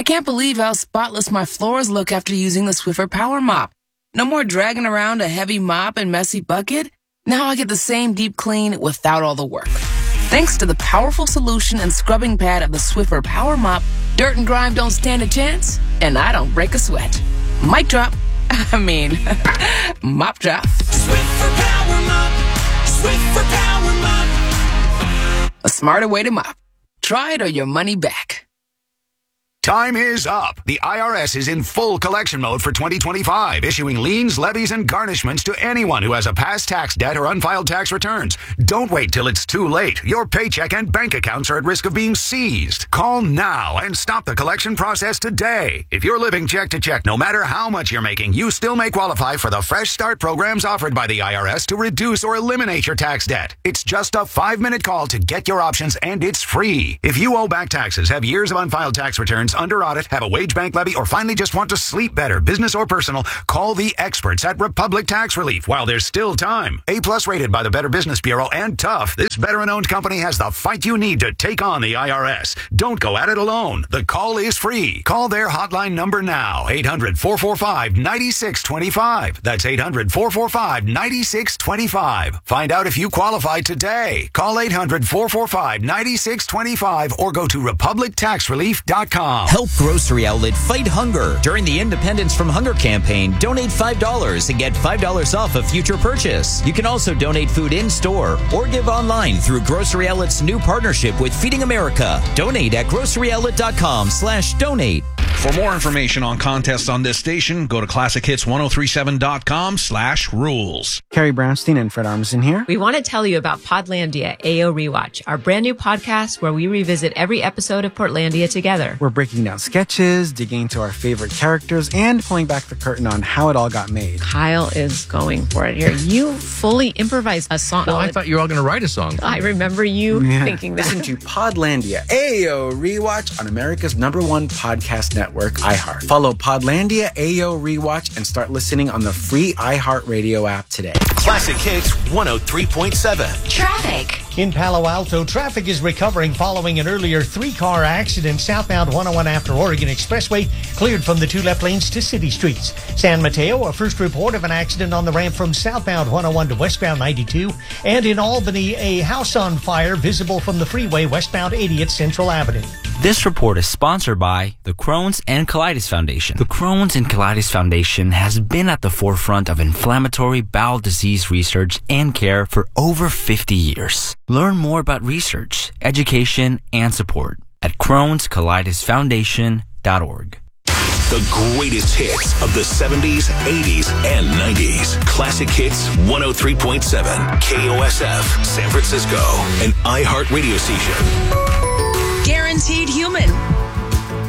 can't believe how spotless my floors look after using the Swiffer Power Mop. No more dragging around a heavy mop and messy bucket. Now I get the same deep clean without all the work. Thanks to the powerful solution and scrubbing pad of the Swiffer Power Mop, dirt and grime don't stand a chance, and I don't break a sweat. Mic drop. Mop drop. Swiffer Power Mop. Swiffer Power Mop. A smarter way to mop. Try it or your money back. Time is up. The IRS is in full collection mode for 2025, issuing liens, levies, and garnishments to anyone who has a past tax debt or unfiled tax returns. Don't wait till it's too late. Your paycheck and bank accounts are at risk of being seized. Call now and stop the collection process today. If you're living check to check, no matter how much you're making, you still may qualify for the Fresh Start programs offered by the IRS to reduce or eliminate your tax debt. It's just a 5-minute call to get your options, and it's free. If you owe back taxes, have years of unfiled tax returns, under audit, have a wage bank levy, or finally just want to sleep better, business or personal, call the experts at Republic Tax Relief while there's still time. A+ rated by the Better Business Bureau and tough, this veteran-owned company has the fight you need to take on the IRS. Don't go at it alone. The call is free. Call their hotline number now, 800-445-9625. That's 800-445-9625. Find out if you qualify today. Call 800-445-9625 or go to republictaxrelief.com. Help Grocery Outlet fight hunger. During the Independence from Hunger campaign, donate $5 and get $5 off a future purchase. You can also donate food in-store or give online through Grocery Outlet's new partnership with Feeding America. Donate at groceryoutlet.com/donate. For more information on contests on this station, go to classichits1037.com/rules. Carrie Brownstein and Fred Armisen here. We want to tell you about Podlandia AO Rewatch, our brand new podcast where we revisit every episode of Portlandia together. We're breaking down sketches, digging into our favorite characters, and pulling back the curtain on how it all got made. Kyle is going for it here. You fully improvised a song. Well, I thought you were all going to write a song. I remember you thinking that. Listen to Podlandia AO Rewatch on America's #1 podcast network, iHeart. Follow Podlandia AO Rewatch and start listening on the free iHeartRadio app today. Classic Hits 103.7. Traffic. In Palo Alto, traffic is recovering following an earlier 3-car accident southbound 101 after Oregon Expressway, cleared from the 2 left lanes to city streets. San Mateo, a first report of an accident on the ramp from southbound 101 to westbound 92. And in Albany, a house on fire visible from the freeway westbound 80th Central Avenue. This report is sponsored by the Crohn's and Colitis Foundation. The Crohn's and Colitis Foundation has been at the forefront of inflammatory bowel disease research and care for over 50 years. Learn more about research, education, and support at Crohn'sColitisFoundation.org. The greatest hits of the 70s, 80s, and 90s. Classic Hits 103.7. KOSF, San Francisco, an iHeart radio station. Guaranteed Human.